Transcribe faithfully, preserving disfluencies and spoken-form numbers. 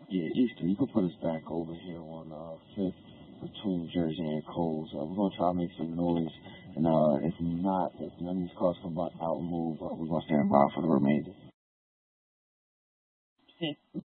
Yeah, Easter, you can put us back over here on uh, Fifth between Jersey and Coles. Uh, we're gonna try to make some noise, and uh, if not, if none of these cars come out and move, uh, we're gonna stand by for the remainder.